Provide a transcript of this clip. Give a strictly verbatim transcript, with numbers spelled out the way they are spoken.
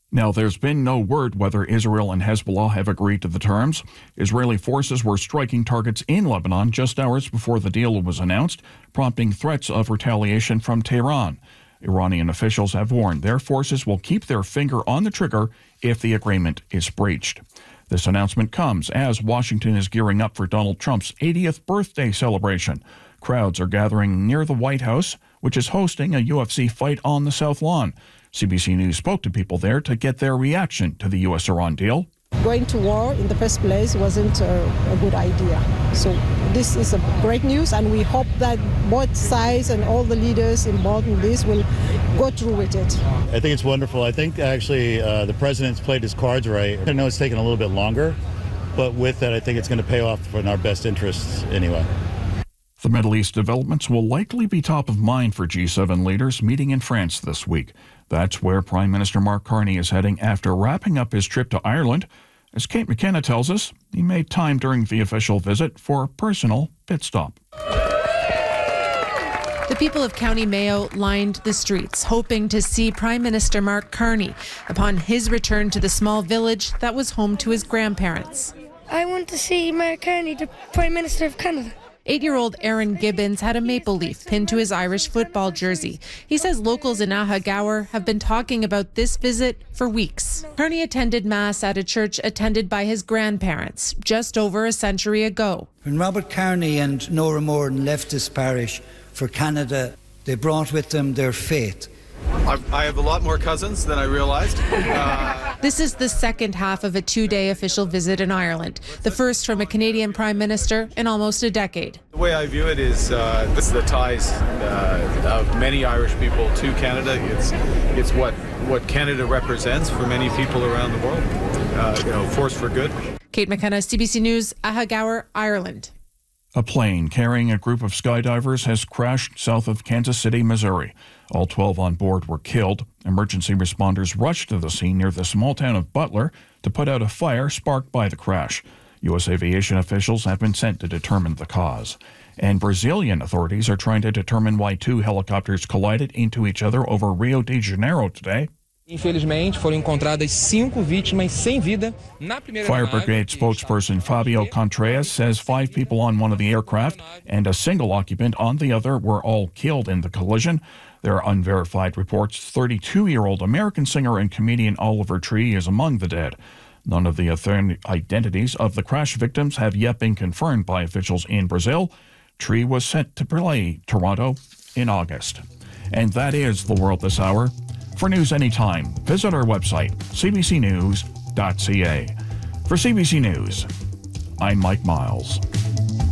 Now, there's been no word whether Israel and Hezbollah have agreed to the terms. Israeli forces were striking targets in Lebanon just hours before the deal was announced, prompting threats of retaliation from Tehran. Iranian officials have warned their forces will keep their finger on the trigger if the agreement is breached. This announcement comes as Washington is gearing up for Donald Trump's eightieth birthday celebration. Crowds are gathering near the White House, which is hosting a U F C fight on the South Lawn. C B C News spoke to people there to get their reaction to the U S Iran deal. Going to war in the first place wasn't a, a good idea. So this is a great news, and we hope that both sides and all the leaders involved in this will go through with it. I think it's wonderful. I think actually uh, the president's played his cards right. I know it's taken a little bit longer, but with that, I think it's going to pay off in our best interests anyway. The Middle East developments will likely be top of mind for G seven leaders meeting in France this week. That's where Prime Minister Mark Carney is heading after wrapping up his trip to Ireland. As Kate McKenna tells us, he made time during the official visit for a personal pit stop. The people of County Mayo lined the streets, hoping to see Prime Minister Mark Carney upon his return to the small village that was home to his grandparents. I want to see Mark Carney, the Prime Minister of Canada. Eight-year-old Aaron Gibbons had a maple leaf pinned to his Irish football jersey. He says locals in Ahagower have been talking about this visit for weeks. Carney attended Mass at a church attended by his grandparents just over a century ago. When Robert Carney and Nora Moran left this parish for Canada, they brought with them their faith. I've, I have a lot more cousins than I realized. Uh... This is the second half of a two-day official visit in Ireland, the first from a Canadian Prime Minister in almost a decade. The way I view it is uh, this is the ties uh, of many Irish people to Canada. It's it's what what Canada represents for many people around the world. Uh, you know, force for good. Kate McKenna, C B C News, Ahagower, Ireland. A plane carrying a group of skydivers has crashed south of Kansas City, Missouri. All twelve on board were killed. Emergency responders rushed to the scene near the small town of Butler to put out a fire sparked by the crash. U S aviation officials have been sent to determine the cause. And Brazilian authorities are trying to determine why two helicopters collided into each other over Rio de Janeiro today. Infelizmente, foram encontradas cinco vítimas sem vida na primeira. Fire Brigade spokesperson Fabio Contreras says five people on one of the aircraft and a single occupant on the other were all killed in the collision. There are unverified reports thirty-two-year-old American singer and comedian Oliver Tree is among the dead. None of the identities of the crash victims have yet been confirmed by officials in Brazil. Tree was sent to play Toronto in August. And that is the world this hour. For news anytime, visit our website, c b c news dot c a. For C B C News, I'm Mike Miles.